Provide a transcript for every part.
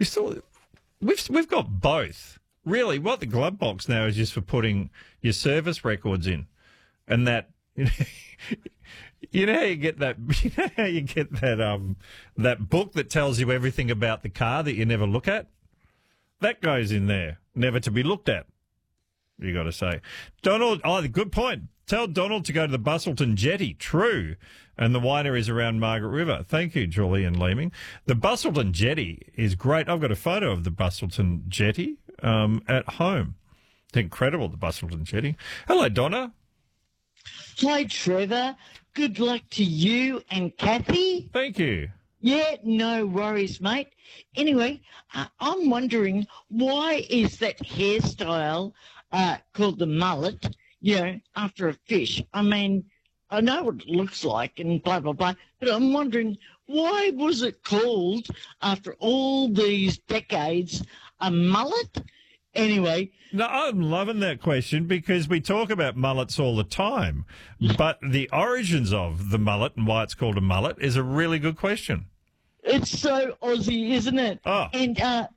We still, we've got both. Really, what the glove box now is just for putting your service records in, and that you know how you get that that book that tells you everything about the car that you never look at. That goes in there, never to be looked at. You got to say, Donald. Oh, good point. Tell Donald to go to the Bustleton Jetty. True. And the wineries around Margaret River. Thank you, Julian Leeming. The Bustleton Jetty is great. I've got a photo of the Bustleton Jetty at home. It's incredible, the Bustleton Jetty. Hello, Donna. Hi, Trevor. Good luck to you and Kathy. Thank you. Yeah, no worries, mate. Anyway, I'm wondering, why is that hairstyle called the mullet, after a fish? I mean, I know what it looks like and blah, blah, blah, but I'm wondering, why was it called, after all these decades, a mullet? Anyway. No, I'm loving that question because we talk about mullets all the time, but the origins of the mullet and why it's called a mullet is a really good question. It's so Aussie, isn't it? Oh. And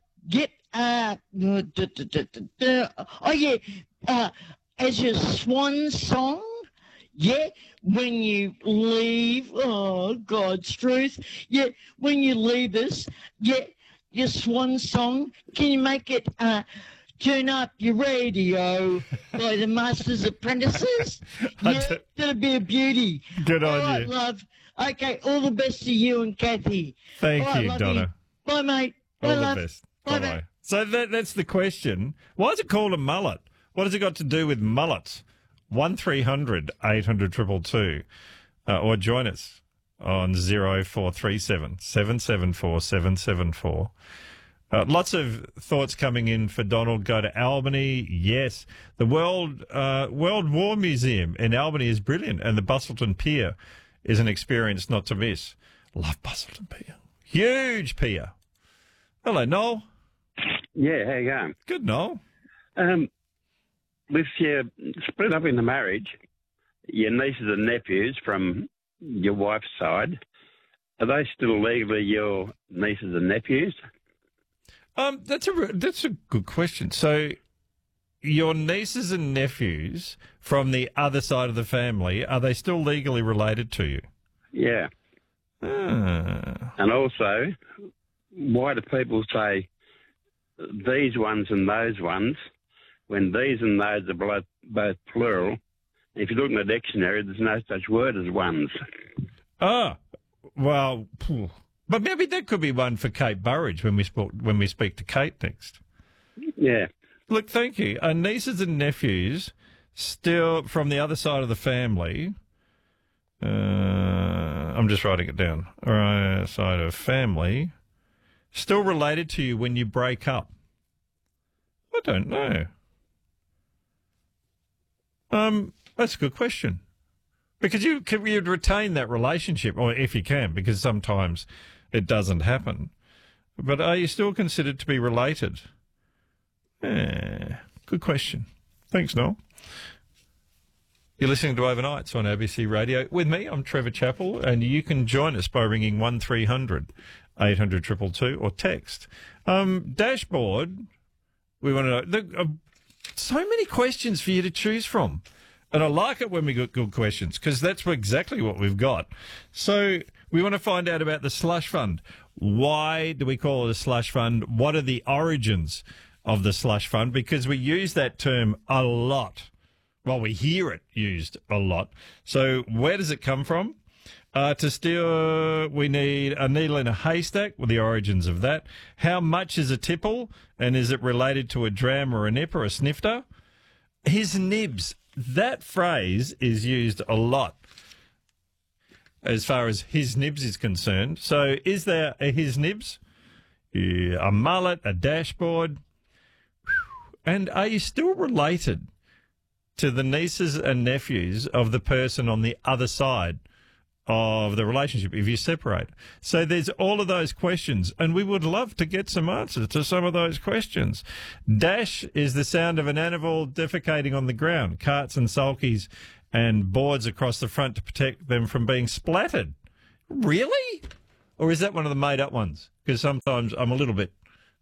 as your swan song, when you leave, oh, God's truth, when you leave us, your swan song, can you make it Turn Up Your Radio by the Master's Apprentices? That'd be a beauty. Good on all right, you. Love. Okay, all the best to you and Kathy. Thank you, love Donna. You. Bye, mate. Bye, all love. the best. Bye, Bye-bye. mate. So that's the question. Why is it called a mullet? What has it got to do with mullets? 1300 800 222. Or join us on 0437 774 774. Lots of thoughts coming in for Donald. Go to Albany. Yes. The World War Museum in Albany is brilliant, and the Bustleton Pier is an experience not to miss. Love Bustleton Pier. Huge pier. Hello, Noel. Yeah, how you going? Good, Noel. With your split up in the marriage, your nieces and nephews from your wife's side, are they still legally your nieces and nephews? That's a good question. So, your nieces and nephews from the other side of the family, are they still legally related to you? Yeah. And also, why do people say these ones and those ones when these and those are both plural? If you look in the dictionary, there's no such word as ones. Ah, well, but maybe that could be one for Kate Burridge when we speak to Kate next. Yeah. Look, thank you. Nieces and nephews still from the other side of the family. I'm just writing it down. Right side of family. Still related to you when you break up? I don't know. That's a good question. Because you'd retain that relationship, or if you can, because sometimes it doesn't happen. But are you still considered to be related? Good question. Thanks, Noel. You're listening to Overnights on ABC Radio. With me, I'm Trevor Chappell, and you can join us by ringing 1300 800 222 or text. Dashboard, we want to know. There are so many questions for you to choose from. And I like it when we get good questions, because that's exactly what we've got. So we want to find out about the slush fund. Why do we call it a slush fund? What are the origins of the slush fund? Because we use that term a lot. Well, we hear it used a lot. So where does it come from? To steal, we need a needle in a haystack, with the origins of that. How much is a tipple? And is it related to a dram or a nip or a snifter? His nibs. That phrase is used a lot as far as his nibs is concerned. So is there a his nibs? Yeah, a mullet, a dashboard? And are you still related to the nieces and nephews of the person on the other side of the relationship if you separate? So there's all of those questions, and we would love to get some answers to some of those questions. Dash is the sound of an animal defecating on the ground, carts and sulkies and boards across the front to protect them from being splattered. Really? Or is that one of the made-up ones? Because sometimes I'm a little bit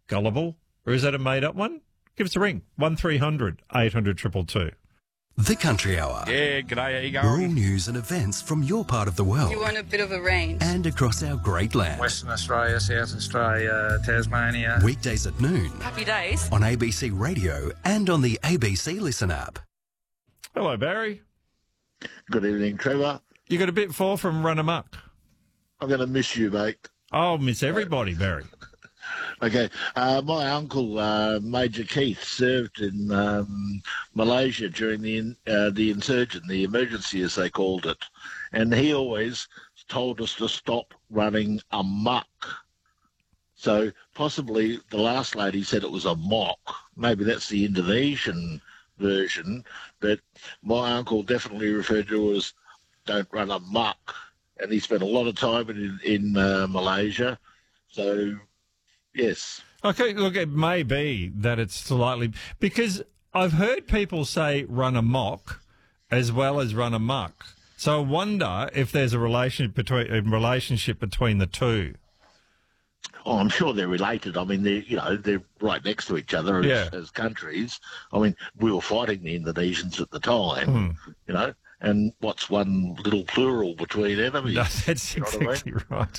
gullible, or is that a made-up one? Give us a ring, 1300 800 222. The Country Hour. Yeah, g'day, how you We're all going? news and events from your part of the world You want a bit of a range. and across our great land. Western Australia, South Australia, Tasmania. Weekdays at noon Happy days. on ABC Radio and on the ABC Listen app. Hello, Barry. Good evening, Trevor. You got a bit far from Run Amok. I'm going to miss you, mate. I'll miss everybody, Barry. Okay. My uncle, Major Keith, served in Malaysia during the insurgent, the emergency as they called it. And he always told us to stop running amok. So possibly the last lady said it was a mock. Maybe that's the Indonesian version. But my uncle definitely referred to it as don't run amok. And he spent a lot of time in Malaysia. So... yes. Okay, look, it may be that it's slightly... Because I've heard people say run amok as well as run amok. So I wonder if there's a relationship between the two. Oh, I'm sure they're related. I mean, they're right next to each other as countries. I mean, we were fighting the Indonesians at the time, and what's one little plural between enemies? No, that's exactly right.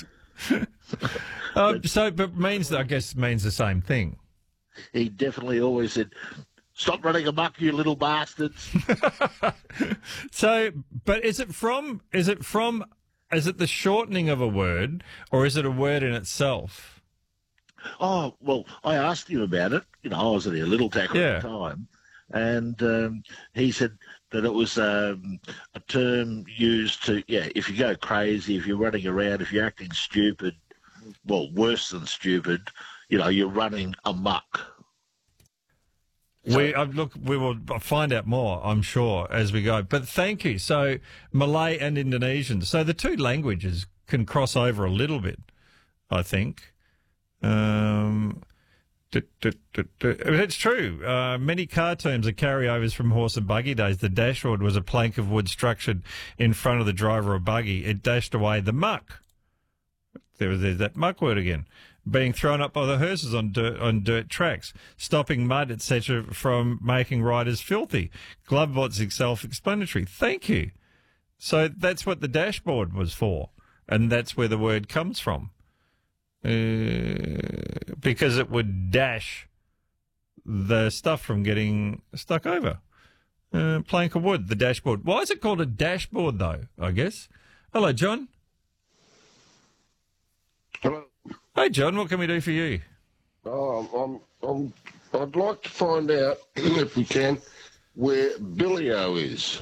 But means, I guess, means the same thing. He definitely always said, "Stop running amok, you little bastards." So, but is it the shortening of a word, or is it a word in itself? Oh, well, I asked him about it. I was at a little tackle at the time, and he said that it was a term used to, if you go crazy, if you're running around, if you're acting stupid, well, worse than stupid, you're running amok. We will find out more, I'm sure, as we go. But thank you. So Malay and Indonesian. So the two languages can cross over a little bit, I think. It's true. Many car terms are carryovers from horse and buggy days. The dashboard was a plank of wood structured in front of the driver of a buggy. It dashed away the muck. There's that muck word again. Being thrown up by the hearses on dirt tracks, stopping mud, etc., from making riders filthy. Glovebots is self-explanatory. Thank you. So that's what the dashboard was for, and that's where the word comes from. Because it would dash the stuff from getting stuck over. Plank of wood, the dashboard. Why is it called a dashboard, though, I guess? Hello, John. Hello. Hey, John, what can we do for you? I'd like to find out, if we can, where Billy-O is.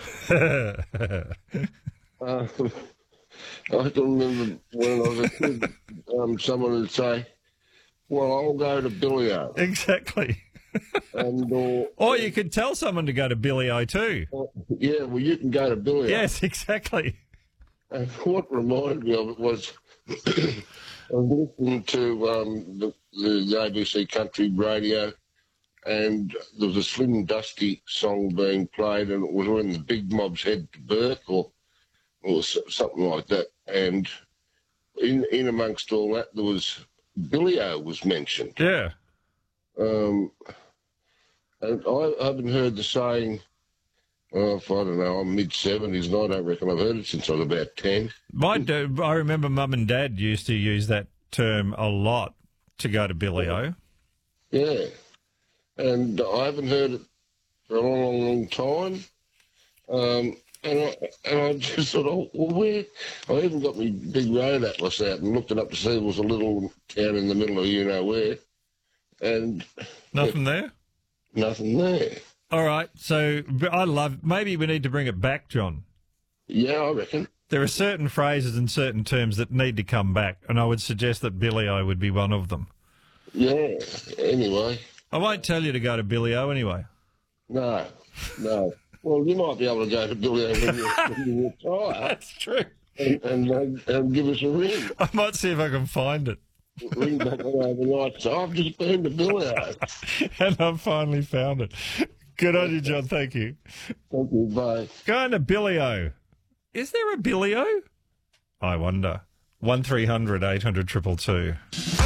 I can remember when I was a kid, someone would say, "Well, I'll go to Billy-O." Exactly. And or you could tell someone to go to Billy-O too. Yeah, well, you can go to Billy-O. Yes, exactly. And what reminded me of it was I was listening to the ABC Country Radio, and there was a Slim Dusty song being played, and it was when the big mobs head to Burke or something like that. And in amongst all that, there was Billy-O was mentioned. Yeah. And I haven't heard the saying, I don't know, I'm mid-70s, and I don't reckon I've heard it since I was about 10. I remember Mum and Dad used to use that term a lot to go to Billy-O. Yeah. And I haven't heard it for a long, long time. And I just thought, where? I even got my big road atlas out and looked it up to see it was a little town in the middle of you-know-where. And nothing there? Nothing there. All right. So maybe we need to bring it back, John. Yeah, I reckon. There are certain phrases and certain terms that need to come back, and I would suggest that Billy-O would be one of them. Yeah. Anyway. I won't tell you to go to Billy-O anyway. No. Well, you might be able to go to Billy-O when you retire. That's true. And give us a ring. I might see if I can find it. Ring back overnight. So I've just been to Billy-O. And I've finally found it. Good on you, John. Thank you. Thank you. Bye. Going to Billy-O. Is there a Billy-O? I wonder. 1300 800 222.